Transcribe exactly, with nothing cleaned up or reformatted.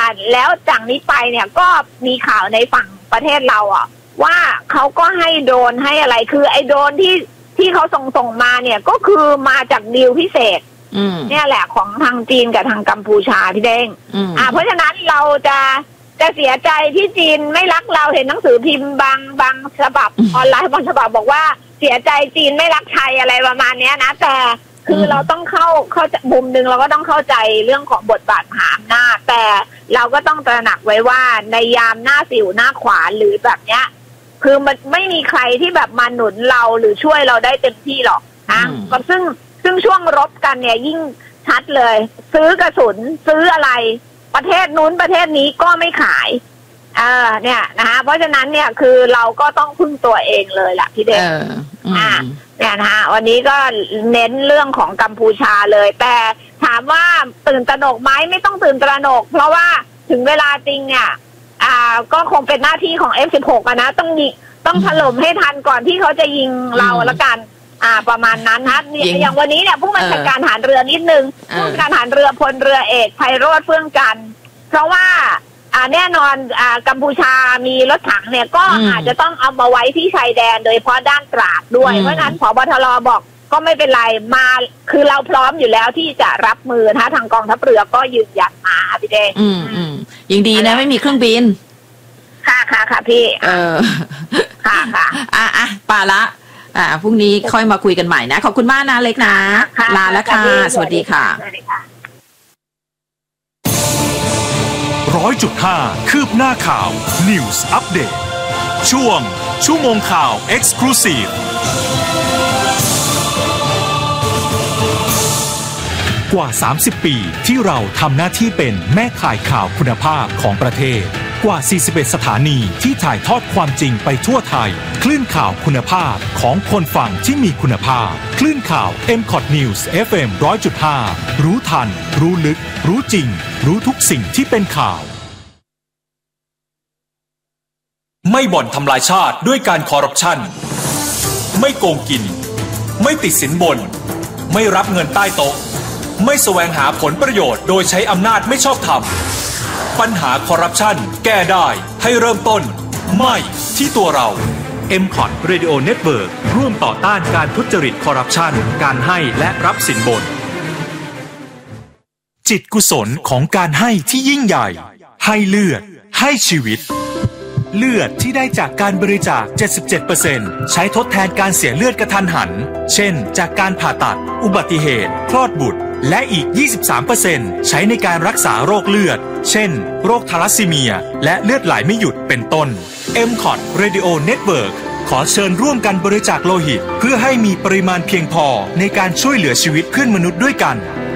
แล้วจากนี้ไปเนี่ยก็มีข่าวในฝั่งประเทศเราอ่ะว่าเขาก็ให้โดรนให้อะไรคือไอ้โดรนที่ที่เขาส่งส่งมาเนี่ยก็คือมาจากดีลพิเศษเนี่ยแหละของทางจีนกับทางกัมพูชาพี่เด้งอ่าเพราะฉะนั้นเราจะจะเสียใจที่จีนไม่รักเราเห็นหนังสือพิมพ์บางบางฉบับออนไลน์บางฉบับบอกว่าเสียใจจีนไม่รักไทยอะไรประมาณนี้นะแต่คือเราต้องเข้าเข้ามุมหนึ่งเราก็ต้องเข้าใจเรื่องของบทบาทมหาอำนาจแต่เราก็ต้องตระหนักไว้ว่าในยามหน้าสิวหน้าขวานหรือแบบเนี้ยคือมันไม่มีใครที่แบบมาหนุนเราหรือช่วยเราได้เต็มที่หรอกนะก็ซึ่งซึ่งช่วงรบกันเนี่ยยิ่งชัดเลยซื้อกระสุนซื้ออะไรประเทศนู้นประเทศนี้ก็ไม่ขายเออเนี่ยนะคะเพราะฉะนั้นเนี่ยคือเราก็ต้องพึ่งตัวเองเลยแหละพี่เด็กอ่าเนี่ยนะคะวันนี้ก็เน้นเรื่องของกัมพูชาเลยแต่ถามว่าตื่นตระหนกไหมไม่ต้องตื่นตระหนกเพราะว่าถึงเวลาจริงเนี่ยอ่าก็คงเป็นหน้าที่ของ เอฟ สิบหก อ่ะนะต้องยิงต้องถล่มให้ทันก่อนที่เขาจะยิงเราละกันอ่าประมาณนั้นนะอย่างวันนี้เนี่ยผู้บัญชาการทหารเรือนิดนึงผู้บัญชาการทหารเรือพลเรือเอกไพโรจน์เฟื่องจันทร์เพราะว่าอ่าแน่นอนอ่ากัมพูชามีรถถังเนี่ยก็อาจจะต้องเอามาไว้ที่ชายแดนโดยเฉพาะด้านตราดด้วยเพราะฉะนั้นผบ.ทร.บอกก็ไม่เป็นไรมาคือเราพร้อมอยู่แล้วที่จะรับมือนะทางกองทัพเรือก็ยืนยันมาพี่เด้งอืมอืมยังดีนะไม่มีเครื่องบินค่ะค่ะค่ะพี่เออค่ะค่ะอ่ะอ่ะป่าละอ่าพรุ่งนี้ค่อยมาคุยกันใหม่นะขอบคุณมากนะเล็กนะลาแล้วค่ะสวัสดีค่ะร้อยจุดห้าคืบหน้าข่าว News Update ช่วงชั่วโมงข่าว Exclusive กว่าสามสิบปีที่เราทำหน้าที่เป็นแม่ข่ายข่าวคุณภาพของประเทศกว่าสี่สิบเอ็ดสถานีที่ถ่ายทอดความจริงไปทั่วไทยคลื่นข่าวคุณภาพของคนฟังที่มีคุณภาพคลื่นข่าว เอ็ม คอท News เอฟ เอ็ม หนึ่งร้อยจุดห้า รู้ทันรู้ลึกรู้จริงรู้ทุกสิ่งที่เป็นข่าวไม่บ่อนทำลายชาติด้วยการคอร์รัปชันไม่โกงกินไม่ติดสินบนไม่รับเงินใต้โต๊ะไม่แสวงหาผลประโยชน์โดยใช้อำนาจไม่ชอบธรรมปัญหาคอร์รัปชันแก้ได้ให้เริ่มต้นไม่ที่ตัวเรา เอ็ม คอท Radio Network ร่วมต่อต้านการทุจริตคอร์รัปชันการให้และรับสินบนจิตกุศลของการให้ที่ยิ่งใหญ่ให้เลือดให้ชีวิตเลือดที่ได้จากการบริจาค เจ็ดสิบเจ็ดเปอร์เซ็นต์ ใช้ทดแทนการเสียเลือดกระทันหันเช่นจากการผ่าตัดอุบัติเหตุคลอดบุตรและอีก ยี่สิบสามเปอร์เซ็นต์ ใช้ในการรักษาโรคเลือดเช่นโรคทาลัสซีเมียและเลือดไหลไม่หยุดเป็นต้น เอ็ม คอท Radio Network ขอเชิญร่วมกันบริจาคโลหิตเพื่อให้มีปริมาณเพียงพอในการช่วยเหลือชีวิตเพื่อนมนุษย์ด้วยกัน